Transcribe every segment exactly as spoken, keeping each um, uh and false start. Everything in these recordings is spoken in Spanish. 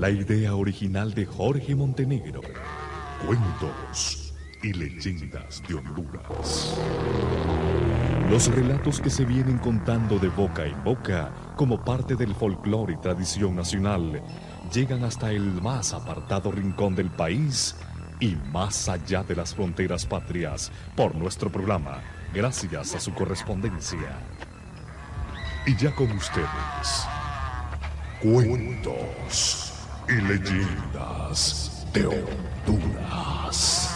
la idea original de Jorge Montenegro. Cuentos y leyendas de Honduras. Los relatos que se vienen contando de boca en boca, como parte del folclore y tradición nacional, llegan hasta el más apartado rincón del país y más allá de las fronteras patrias por nuestro programa, gracias a su correspondencia. Y ya con ustedes, cuentos y leyendas de Honduras.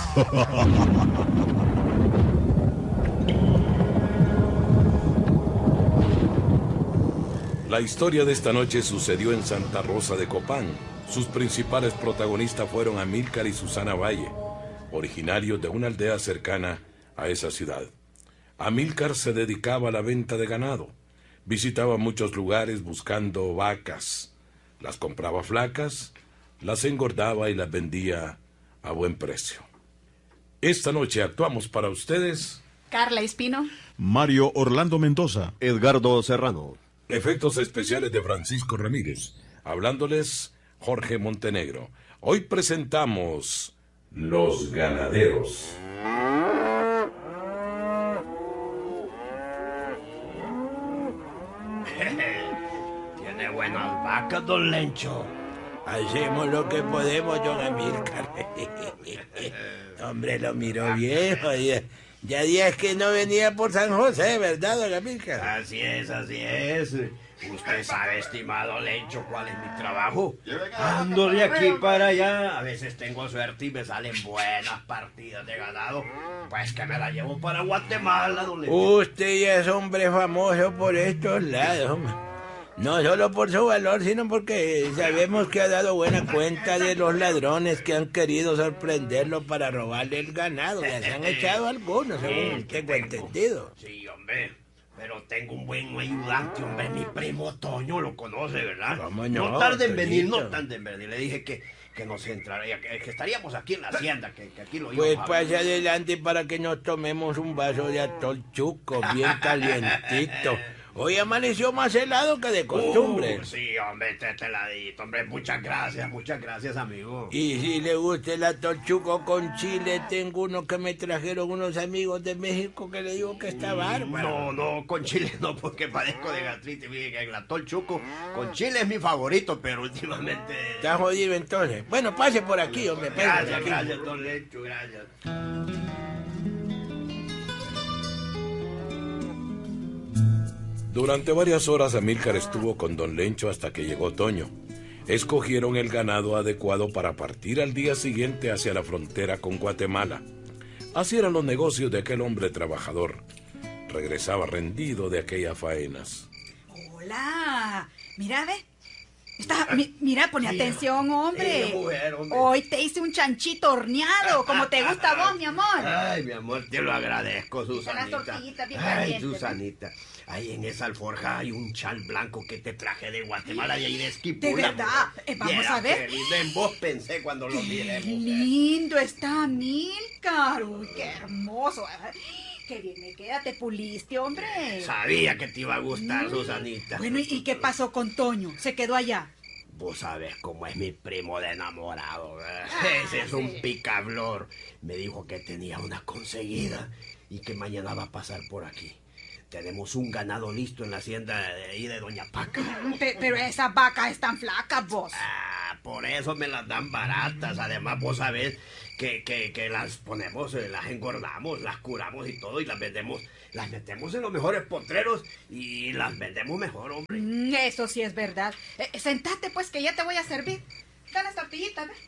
La historia de esta noche sucedió en Santa Rosa de Copán. Sus principales protagonistas fueron Amílcar y Susana Valle, originarios de una aldea cercana a esa ciudad. Amílcar se dedicaba a la venta de ganado. Visitaba muchos lugares buscando vacas. Las compraba flacas, las engordaba y las vendía a buen precio. Esta noche actuamos para ustedes Carla Espino, Mario Orlando Mendoza, Edgardo Serrano. Efectos especiales de Francisco Ramírez. Hablándoles Jorge Montenegro. Hoy presentamos Los Ganaderos. Tiene buenas vacas, don Lencho. Hacemos lo que podemos, don Amílcar. Hombre, lo miró viejo. Ya, ya días que no venía por San José, ¿verdad, don Amílcar? Así es, así es. Usted sabe, estimado Lencho, cuál es mi trabajo. Ando de aquí para allá. A veces tengo suerte y me salen buenas partidas de ganado. Pues que me la llevo para Guatemala, don Lencho. Usted ya es hombre famoso por estos lados, hombre. No solo por su valor, sino porque sabemos que ha dado buena cuenta de los ladrones que han querido sorprenderlo para robarle el ganado. Ya se han echado algunos, según tengo entendido. Sí, hombre. Pero tengo un buen ayudante, hombre, mi primo Toño, lo conoce, ¿verdad? ¿Cómo no? No tarde en Toñito. venir, no tarde en venir. Le dije que, que nos entraría, que, que estaríamos aquí en la hacienda, que, que aquí lo íbamos Pues a ver. pase adelante para que nos tomemos un vaso de atol chuco, bien calientito. Hoy amaneció más helado que de costumbre. Uh, sí, hombre, este teladito, hombre, muchas gracias, muchas gracias, amigo. Y si le gusta el atol chuco con chile, tengo uno que me trajeron unos amigos de México que le digo que está bárbaro. No, no, con chile no, porque padezco de gastritis. Mire que el atol chuco con chile es mi favorito, pero últimamente... Está jodido entonces. Bueno, pase por aquí, hombre. pase por Gracias, aquí. gracias, don Lencho, gracias. Durante varias horas Amílcar estuvo con don Lencho hasta que llegó Toño. Escogieron el ganado adecuado para partir al día siguiente hacia la frontera con Guatemala. Así eran los negocios de aquel hombre trabajador. Regresaba rendido de aquellas faenas. hola. Mira, ve. Está, mi- mira, pone atención, hombre. Mira, mujer, hombre. Hoy te hice un chanchito horneado, como te gusta a vos, mi amor. Ay, mi amor, te lo agradezco, Las Susanita. tortillitas bien Ay, calientes. Susanita. Ahí en esa alforja hay un chal blanco que te traje de Guatemala y ahí de Esquipula. ¿De verdad? mujer. Eh, vamos Viera a ver. qué lindo. En vos pensé cuando lo miré, Qué mujer. lindo está Amílcar. Uy, qué hermoso. Ay, qué bien me queda, te puliste, hombre. Sabía que te iba a gustar, Mm. Susanita. Bueno, ¿y, y qué pasó con Toño? ¿Se quedó allá? Vos sabés cómo es mi primo de enamorado, ¿verdad? Ah, Ese es un sí. picablor. Me dijo que tenía una conseguida y que mañana va a pasar por aquí. Tenemos un ganado listo en la hacienda de ahí de Doña Paca. Pe- pero esas vacas están flacas, vos. Ah, por eso me las dan baratas. Además, vos sabés que, que, que las ponemos, eh, las engordamos, las curamos y todo y las vendemos, las metemos en los mejores potreros y las vendemos mejor, hombre. Mm, eso sí es verdad. Eh, sentate, pues, que ya te voy a servir. Dale las tortillitas, ¿ves?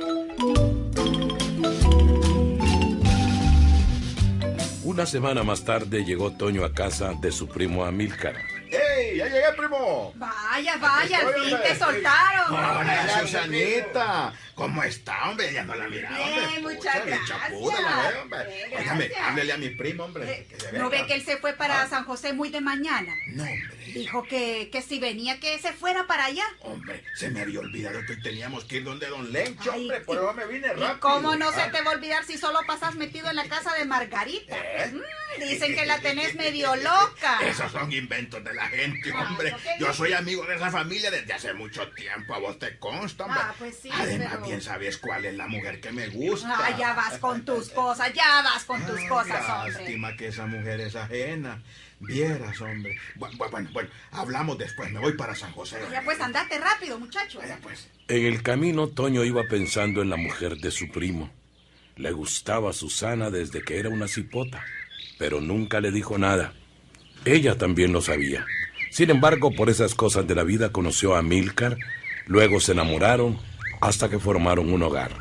Una semana más tarde llegó Toño a casa de su primo Amílcar. ¡Ey! ¡Ya llegué, primo! Vaya, vaya, al estoy, fin hombre. te soltaron. ¡Hola, Susanita! ¿Cómo está, hombre? Ya no la miraba, Bien, hombre. muchas Pucha, bien gracias. chapuda la veo, hombre. Bien, Óigame, gracias. háblele a mi primo, hombre. Eh, que se ¿No venga. ve que él se fue para San José muy de mañana? No, hombre. Dijo que, que si venía que se fuera para allá. Hombre, se me había olvidado que teníamos que ir donde don Lencho, Ay, hombre. Por y- eso me vine ¿Y rápido. cómo no se Ah, te va a olvidar si solo pasas metido en la casa de Margarita? ¿Eh? Mm, dicen que la tenés medio loca. Esos son inventos de la gente, hombre. hombre. Ay, Yo soy amigo de esa familia desde hace mucho tiempo, a vos te consta, hombre. Ah, pues sí, Además, pero... bien sabes cuál es la mujer que me gusta. Ah, ya vas con tus cosas, ya vas con tus Ay, cosas, hombre. lástima que esa mujer es ajena. Vieras, hombre. Bueno, bueno, bueno, hablamos después. Me voy para San José. Ya pues andate rápido, muchacho. Vaya, pues. En el camino, Toño iba pensando en la mujer de su primo. Le gustaba Susana desde que era una cipota, pero nunca le dijo nada. Ella también lo sabía. Sin embargo, por esas cosas de la vida conoció a Amílcar, luego se enamoraron hasta que formaron un hogar.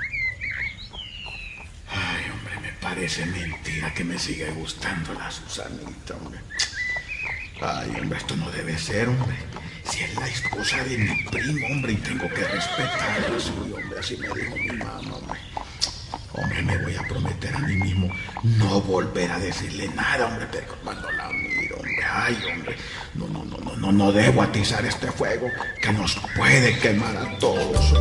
Ay, hombre, me parece mentira que me siga gustando la Susanita, hombre. Ay, hombre, esto no debe ser, hombre. Si es la esposa de mi primo, hombre, y tengo que respetarla, sí, hombre, así me dijo mi mamá, hombre. Hombre, me voy a prometer a mí mismo no volver a decirle nada, hombre, pero cuando la miro, hombre, ay, hombre, no, no, no, no, no, no debo atizar este fuego que nos puede quemar a todos.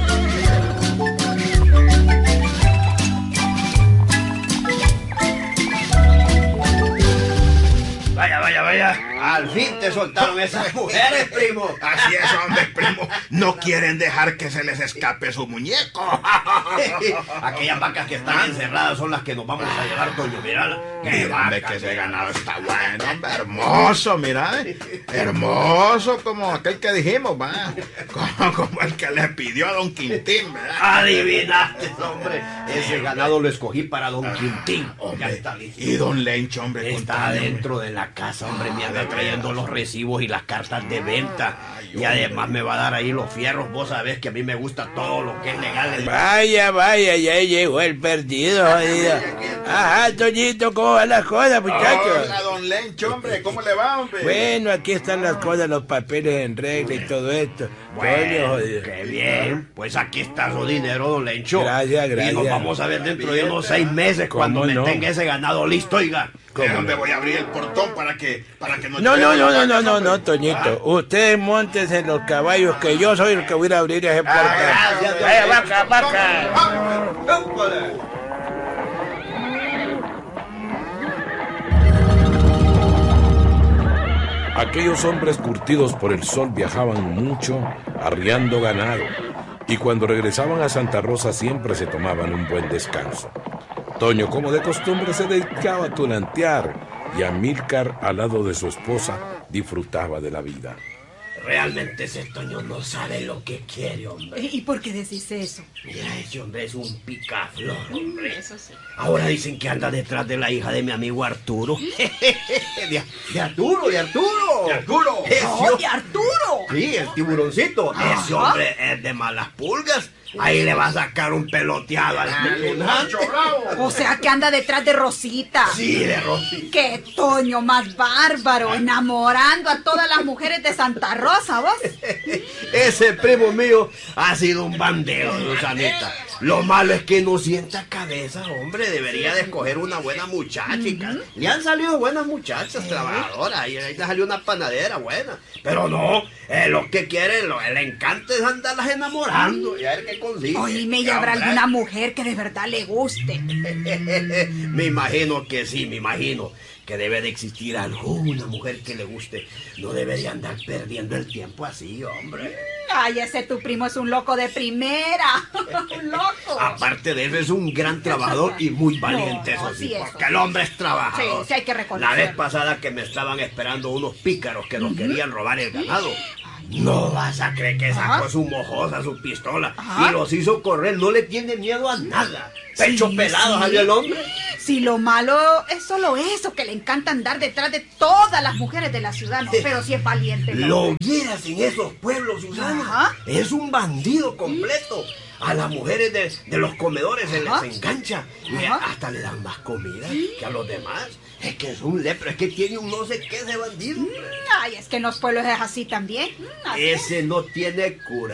Vaya, vaya, vaya. Al fin te soltaron esas mujeres, primo. Así es, hombre, primo. No quieren dejar que se les escape su muñeco. Aquellas vacas que están encerradas son las que nos vamos a llevar, Toño. Mírala. Mira, hombre, que ese ganado está bueno, hombre. Hermoso, mira. eh. Hermoso como aquel que dijimos, va. Como, como el que le pidió a don Quintín, ¿verdad? Adivinaste, hombre. Ese ganado lo escogí para don Quintín. Ya Hombre, está listo. y don Lencho, hombre. Está contame, hombre. dentro de la casa, hombre. Me anda trayendo los recibos y las cartas de venta. Y además me va a dar ahí los fierros. Vos sabés que a mí me gusta todo lo que es legal. Vaya, vaya, ya llegó el perdido, jodido. Ajá, Toñito, ¿cómo van las cosas, muchachos? Hola, don Lencho, hombre. ¿Cómo le va, hombre? Bueno, aquí están las cosas, los papeles en regla y todo esto. Coño, Bueno, jodido. qué bien. Pues aquí está su dinero, don Lencho. Gracias, gracias. Y nos vamos a ver dentro de unos seis meses cuando ¿Cómo me no? tenga ese ganado listo, oiga. ¿De dónde voy a abrir el portón para que, para que nos No, no, lleven no, las no, no, vacas, no, hombre? no, Toñito. Ustedes montes en los caballos que yo soy el que voy a ir a abrir ese portón. gracias, don Vaya, Lencho. vaca, vaca. Aquellos hombres curtidos por el sol viajaban mucho, arriando ganado, y cuando regresaban a Santa Rosa siempre se tomaban un buen descanso. Toño, como de costumbre, se dedicaba a tulantear, y Amílcar, al lado de su esposa, disfrutaba de la vida. Realmente ese Toño no sabe lo que quiere, hombre. ¿Y por qué decís eso? Mira, ese hombre es un picaflor, hombre. Eso sí. Ahora dicen que anda detrás de la hija de mi amigo Arturo. de, de Arturo, de Arturo. ¡De Arturo! Ese ¡Oye, Arturo! Sí, el tiburoncito. Ese hombre es de malas pulgas. Ahí le va a sacar un peloteado al espeluznante. O sea que anda detrás de Rosita. Sí, de Rosy. ¡Qué Toño más bárbaro! Enamorando a todas las mujeres de Santa Rosa, ¿vos? Ese primo mío ha sido un bandero, Susanita. Lo malo es que no sienta cabeza, hombre. Debería de escoger una buena muchacha. Uh-huh. Le han salido buenas muchachas, trabajadoras. Y ahí te salió una panadera buena. Pero no, eh, lo que quiere, lo que le encanta es andarlas enamorando. Y a ver qué consigue. Oíme, ¿y habrá alguna mujer que de verdad le guste? Me imagino que sí, me imagino que debe de existir alguna mujer que le guste. No debería andar perdiendo el tiempo así, hombre. Ay, ese tu primo es un loco de primera. Un loco. Aparte de eso, es un gran trabajador y muy valiente, No, eso sí, sí, eso. porque el hombre es trabajador. Sí, sí hay que La reconocerlo. vez pasada que me estaban esperando unos pícaros que nos querían robar el ganado. No vas a creer que sacó Ajá. su mojosa, su pistola, Ajá. y los hizo correr. No le tiene miedo a nada. Pecho Sí, pelado, sí. salió el hombre. Si lo malo es solo eso, que le encanta andar detrás de todas las mujeres de la ciudad, no, pero si es valiente. ¿no? Lo vieras en esos pueblos, Susana. Ajá. Es un bandido completo. A las mujeres de, de los comedores se Ajá. les engancha y Ajá. hasta le dan más comida que a los demás. Es que es un lepro, es que tiene un no sé qué ese bandido. Ay, es que en los pueblos es así también. Mm, así es. Ese no tiene cura.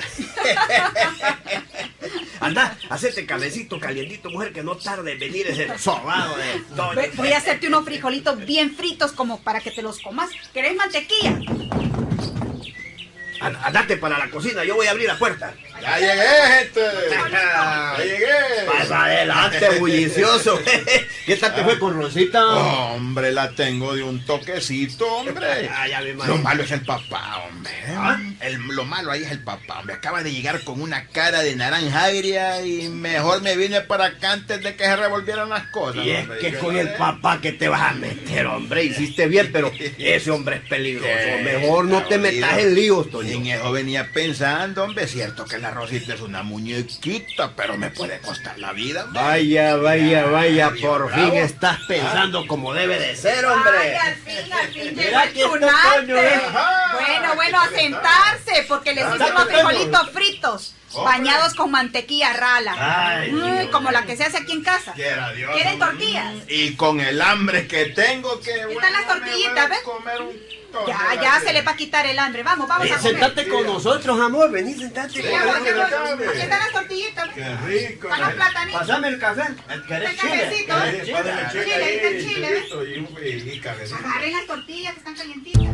Anda, hacete cabecito calientito, mujer, que no tarde en venir ese sobado de Toño. Ve- Voy a hacerte unos frijolitos bien fritos como para que te los comas. ¿Querés mantequilla? Andate para la cocina, yo voy a abrir la puerta. Ya llegué, gente. Ya llegué. Pasa adelante, bullicioso. ¿Qué tal te fue con Rosita? Hombre, la tengo de un toquecito, hombre. Ah, ya me imagino. Lo malo es el papá, hombre. ¿Ah? El, lo malo ahí es el papá, hombre. Acaba de llegar con una cara de naranja agria y mejor me vine para acá antes de que se revolvieran las cosas. Y es hombre. que Yo con no el sé. papá que te vas a meter, hombre. Hiciste bien, pero ese hombre es peligroso. Mejor no te metas en líos, Toño. En eso venía pensando, hombre. Es cierto que la Rosita es una muñequita, pero me puede costar la vida, hombre. Vaya, vaya, vaya, por Bravo. fin estás pensando como debe de ser, hombre. Ay, al fin, al fin llegó Mira el que está tunante. Toño, ¿eh? Bueno, bueno, a sentarse, porque les hice unos frijolitos fritos, bañados con mantequilla rala. Ay, Mm, Dios. como la que se hace aquí en casa. Quiera Dios. ¿Quieren tortillas? Y con el hambre que tengo, que Aquí están las tortillitas, ¿ves? Comer un Ya, ya se le va a quitar el hambre. Vamos, vamos Eh, a comer. sentate con nosotros, amor. Vení, sentate. Sí, con amor, nosotros. ya voy. Aquí están las tortillitas. Qué rico. Están los platanitos. Pásame el café. ¿Querés El chile? cafecito, ¿Querés ¿eh? chile? Chile, chile, ahí está el chile, ¿ves? Y un- y cabecito. Agarren las tortillas que están calientitas.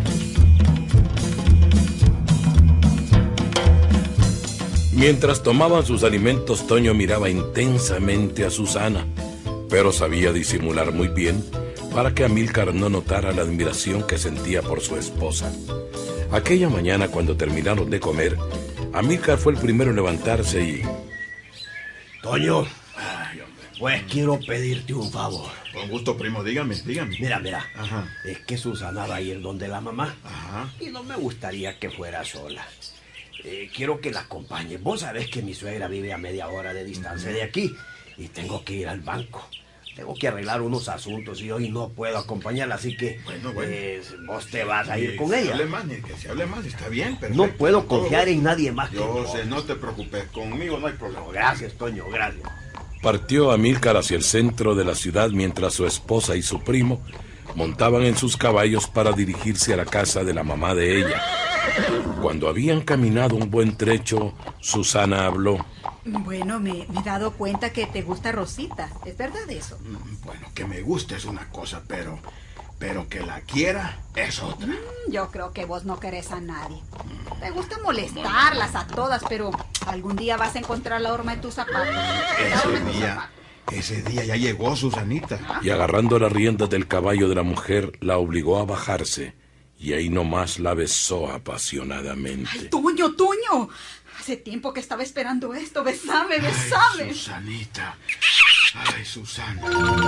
Mientras tomaban sus alimentos, Toño miraba intensamente a Susana, pero sabía disimular muy bien para que Amílcar no notara la admiración que sentía por su esposa. Aquella mañana, cuando terminaron de comer, Amílcar fue el primero en levantarse y... Toño, pues quiero pedirte un favor. Con gusto, primo, dígame, dígame. Mira, mira, Ajá. es que Susana va a ir donde la mamá Ajá. y no me gustaría que fuera sola. Eh, quiero que la acompañe. Vos sabés que mi suegra vive a media hora de distancia de aquí y tengo que ir al banco. Tengo que arreglar unos asuntos y hoy no puedo acompañarla, así que Bueno, bueno. eh, vos te vas a ir Que con se ella. hable más, ni que se hable más, está bien, perfecto. No puedo confiar Todo- en nadie más que Yo vos. sé, no te preocupes, conmigo no hay problema. Gracias, Toño, gracias. Partió Amílcar hacia el centro de la ciudad mientras su esposa y su primo montaban en sus caballos para dirigirse a la casa de la mamá de ella. Cuando habían caminado un buen trecho, Susana habló. Bueno, me, me he dado cuenta que te gusta Rosita. ¿Es verdad eso? Mm, Bueno, que me guste es una cosa, pero, pero que la quiera es otra. Mm, Yo creo que vos no querés a nadie. Te gusta molestarlas a todas, pero algún día vas a encontrar la horma de tus zapatos. La horma de Ese tus día, zapatos. ese día ya llegó Susanita. Y agarrando las riendas del caballo de la mujer, la obligó a bajarse. Y ahí nomás la besó apasionadamente. ¡Ay, Toño, Toño! Hace tiempo que estaba esperando esto. Besame, besame. Ay, Susanita. Ay, Susana.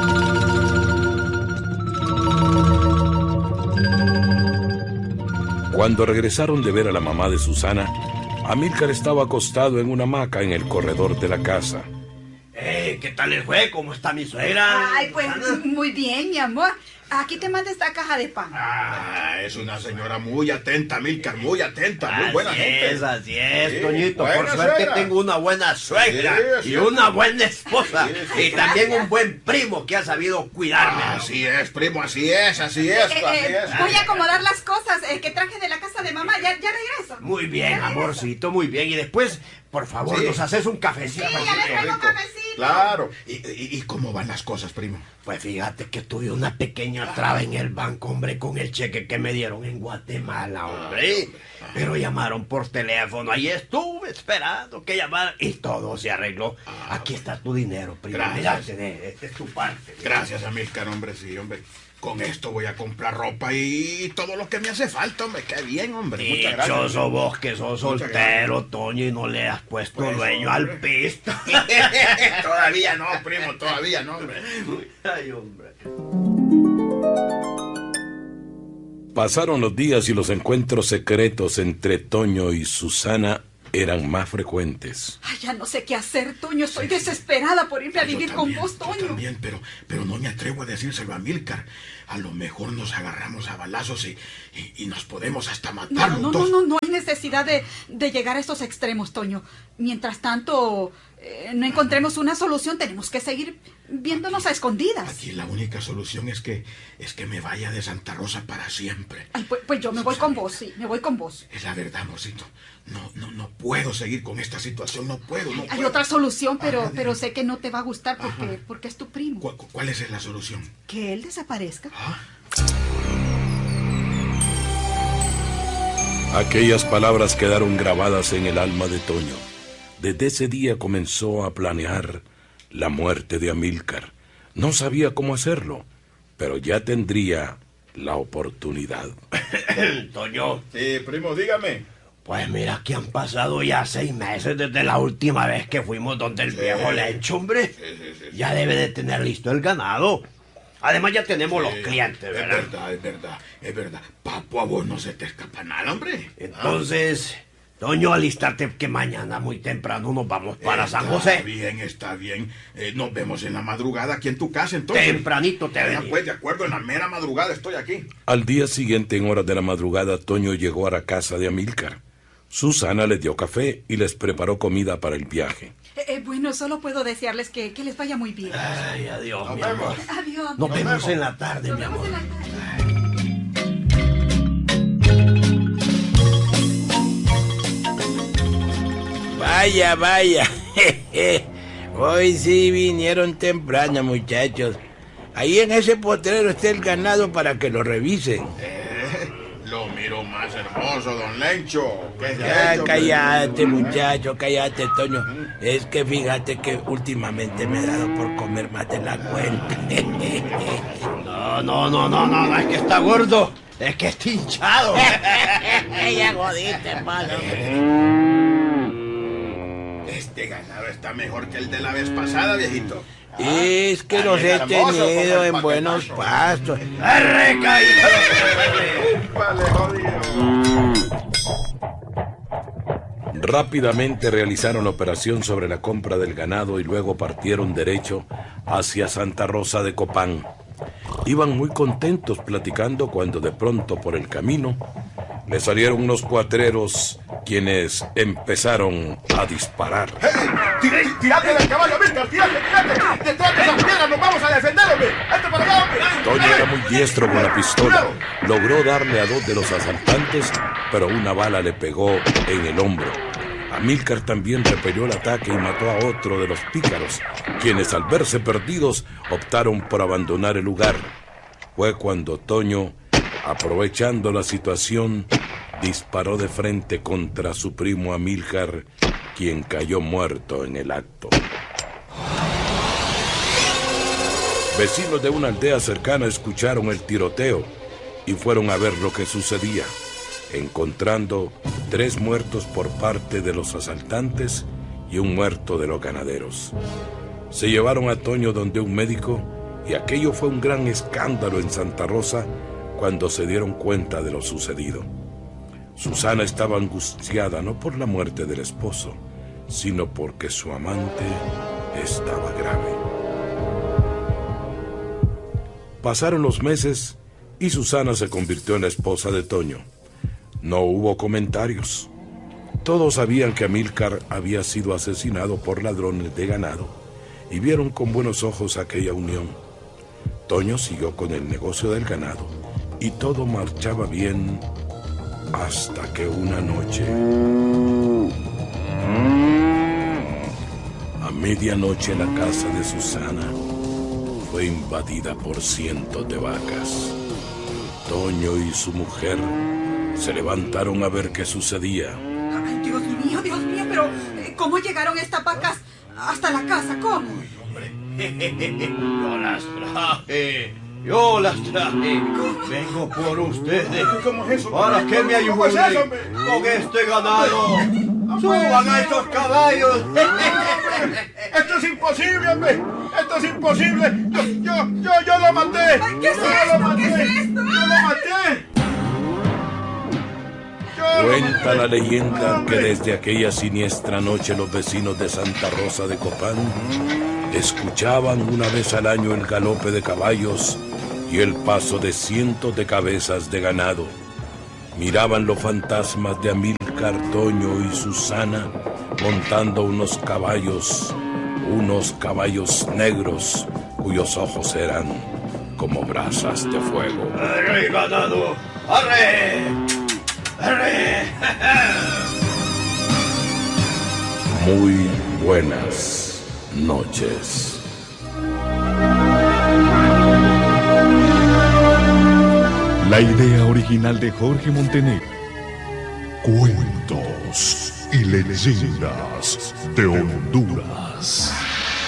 Cuando regresaron de ver a la mamá de Susana, Amílcar estaba acostado en una hamaca en el corredor de la casa. Eh, ¿qué tal les fue? ¿Cómo está mi suegra? Ay, pues muy bien, mi amor. Aquí te mando esta caja de pan. Ah, es una señora muy atenta, Milcar, muy atenta, muy Así buena gente. es, así es, Sí, Toñito. Por buena suerte suegra. tengo una buena suegra Sí, y sí. una buena esposa. Sí, sí. Y también un buen primo que ha sabido cuidarme. Así es, primo, así es, así es, Eh, así eh, es. voy a acomodar las cosas eh, que traje de la casa de mamá. Ya, ya regreso. Muy bien, amorcito, muy bien. Y después, por favor, Sí. nos haces un cafecito. Sí, ya les traigo rico. cafecito. Claro. ¿Y, y, y cómo van las cosas, primo? Pues fíjate que tuve una pequeña traba en el banco, hombre, con el cheque que me dieron en Guatemala, hombre. Pero llamaron por teléfono, ahí estuve esperando que llamaran y todo se arregló. Aquí está tu dinero, primo. Gracias. Mira, este este es tu parte. Gracias, Amílcar, hombre, sí, hombre. Con esto voy a comprar ropa y todo lo que me hace falta, hombre. Qué bien, hombre. Muchas gracias. Dichoso vos que sos Muchas soltero, Toño, y no le has puesto Pues, dueño hombre. al pisto. Todavía no, primo, todavía no, hombre. Ay, hombre. Pasaron los días y los encuentros secretos entre Toño y Susana eran más frecuentes. Ay, ya no sé qué hacer, Toño. Estoy desesperada por irme a Yo vivir también, con vos, yo Toño. también, pero, pero no me atrevo a decírselo a Milcar. A lo mejor nos agarramos a balazos y, y, y nos podemos hasta No, matar no, los no, dos. no, no hay necesidad de, de llegar a estos extremos, Toño. Mientras tanto, eh, no encontremos una solución, tenemos que seguir viéndonos a escondidas. Aquí la única solución es que es que me vaya de Santa Rosa para siempre. Ay, pues, pues yo me voy con vos, sí, me voy con vos. Es la verdad, amorcito. No, no, no puedo seguir con esta situación, no puedo, no Hay puedo. otra solución, pero, Ajá, pero dime. sé que no te va a gustar porque, porque es tu primo. ¿Cu- cu- ¿Cuál es la solución? Que él desaparezca. ¿Ah? Aquellas palabras quedaron grabadas en el alma de Toño. Desde ese día comenzó a planear la muerte de Amílcar. No sabía cómo hacerlo, pero ya tendría la oportunidad. Toño. Sí, primo, dígame. Pues mira que han pasado ya seis meses desde la última vez que fuimos donde el Sí. viejo Lencho, hombre. Sí, sí, sí, sí. Ya debe de tener listo el ganado. Además ya tenemos los Sí, clientes, Es ¿verdad? verdad, es verdad, es verdad. Papo, a vos no se te escapa nada, hombre. Entonces, Toño, alistarte que mañana muy temprano nos vamos para San Está José. bien, está bien. Eh, nos vemos en la madrugada aquí en tu casa, entonces. Tempranito te Ya, venís. pues, de acuerdo, en la mera madrugada estoy aquí. Al día siguiente, en horas de la madrugada, Toño llegó a la casa de Amílcar. Susana les dio café y les preparó comida para el viaje. Eh, eh, bueno, solo puedo desearles que, que les vaya muy bien. Ay, adiós, Nos mi vemos. amor. Adiós. Nos vemos vemos. en la tarde, Nos mi vemos amor. en la tarde. Vaya, vaya. Hoy sí vinieron temprano, muchachos. Ahí en ese potrero está el ganado para que lo revisen. Eh, lo miro más hermoso, don Lencho. ¿Qué se ha Ya, hecho, cállate, muchacho, cállate, Toño. Es que fíjate que últimamente me he dado por comer más de la cuenta. No, no, no, no, no, no, es que está gordo. Es que está hinchado. Ya jodiste, malo. Este ganado está mejor que el de la vez pasada, viejito. Es que los he Hermoso como tenido el en buenos paquetazo. pastos. ¡Arre, caído! Vale, jodido. Rápidamente realizaron la operación sobre la compra del ganado y luego partieron derecho hacia Santa Rosa de Copán. Iban muy contentos platicando cuando de pronto por el camino le salieron unos cuatreros quienes empezaron a disparar. ¡Hey! ¡Tir- ¡Tirate del caballo, Milton! ¡Tirate, tirate! ¡Detrás de esas piedras nos vamos a defender, hombre! ¡Hazte para allá, hombre! Toño era muy diestro con la pistola. Logró darle a dos de los asaltantes, pero una bala le pegó en el hombro. Amílcar también repelió el ataque y mató a otro de los pícaros, quienes al verse perdidos optaron por abandonar el lugar. Fue cuando Toño, aprovechando la situación, disparó de frente contra su primo Amílcar, quien cayó muerto en el acto. Vecinos de una aldea cercana escucharon el tiroteo y fueron a ver lo que sucedía, encontrando tres muertos por parte de los asaltantes y un muerto de los ganaderos. Se llevaron a Toño donde un médico y aquello fue un gran escándalo en Santa Rosa cuando se dieron cuenta de lo sucedido. Susana estaba angustiada no por la muerte del esposo, sino porque su amante estaba grave. Pasaron los meses y Susana se convirtió en la esposa de Toño. No hubo comentarios. Todos sabían que Amílcar había sido asesinado por ladrones de ganado y vieron con buenos ojos aquella unión. Toño siguió con el negocio del ganado y todo marchaba bien hasta que una noche... A medianoche la casa de Susana fue invadida por cientos de vacas. Toño y su mujer se levantaron a ver qué sucedía. Ay, Dios mío, Dios mío, pero eh, ¿cómo llegaron estas vacas hasta la casa? ¿Cómo? Yo las traje. Yo las traje. Vengo por ustedes. ¿Cómo es eso? Para que me ¿Cómo es ayuden eso, hombre? con este ganado. Suban a estos caballos. ¡Esto es imposible, hombre! ¡Esto es imposible! ¡Yo, yo, yo, yo lo maté! Ay, ¿qué es ¡Yo esto? lo maté! ¿Qué es esto? ¡Yo lo maté! Yo lo Cuenta maté. la leyenda que ¡Hombre! desde aquella siniestra noche los vecinos de Santa Rosa de Copán escuchaban una vez al año el galope de caballos y el paso de cientos de cabezas de ganado. Miraban los fantasmas de Amílcar, Toño y Susana montando unos caballos, unos caballos negros cuyos ojos eran como brasas de fuego. ¡Arre, ganado! ¡Arre! ¡Arre! Muy buenas noches. La idea original de Jorge Montenegro. Cuentos y leyendas de Honduras.